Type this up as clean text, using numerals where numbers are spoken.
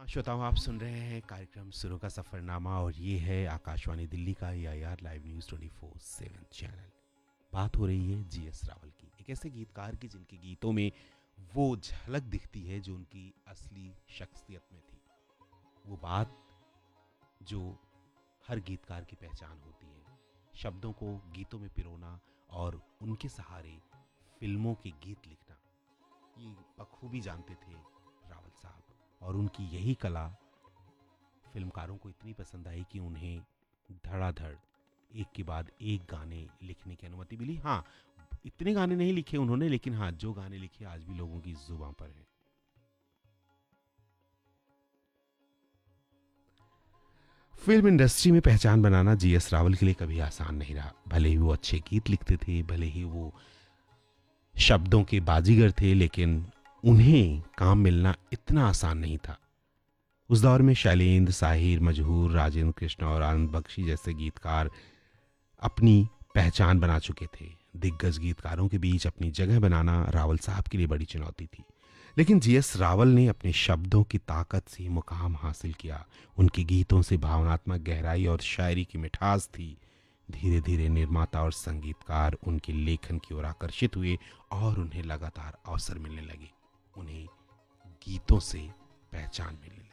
श्रोताओं, आप सुन रहे हैं कार्यक्रम सुरों का सफरनामा और ये है आकाशवाणी दिल्ली का AIR लाइव न्यूज़ 24/7 चैनल। बात हो रही है GS रावल की, एक ऐसे गीतकार की जिनके गीतों में वो झलक दिखती है जो उनकी असली शख्सियत में थी। वो बात जो हर गीतकार की पहचान होती है, शब्दों को गीतों में पिरोना और उनके सहारे फिल्मों के गीत लिखना, ये बखूबी जानते थे रावल साहब। और उनकी यही कला फिल्मकारों को इतनी पसंद आई कि उन्हें धड़ाधड़ एक के बाद एक गाने लिखने की अनुमति मिली। हाँ, इतने गाने नहीं लिखे उन्होंने, लेकिन हाँ, जो गाने लिखे आज भी लोगों की जुबां पर है। फिल्म इंडस्ट्री में पहचान बनाना GS रावल के लिए कभी आसान नहीं रहा। भले ही वो अच्छे गीत लिखते थे, भले ही वो शब्दों के बाजीगर थे, लेकिन उन्हें काम मिलना इतना आसान नहीं था। उस दौर में शैलेंद्र, साहिर, मजहूर, राजेंद्र कृष्ण और आनंद बख्शी जैसे गीतकार अपनी पहचान बना चुके थे। दिग्गज गीतकारों के बीच अपनी जगह बनाना रावल साहब के लिए बड़ी चुनौती थी, लेकिन GS रावल ने अपने शब्दों की ताकत से मुकाम हासिल किया। उनके गीतों से भावनात्मक गहराई और शायरी की मिठास थी। धीरे धीरे निर्माता और संगीतकार उनके लेखन की ओर आकर्षित हुए और उन्हें लगातार अवसर मिलने लगे। उन्हें गीतों से पहचान मिलने लगी।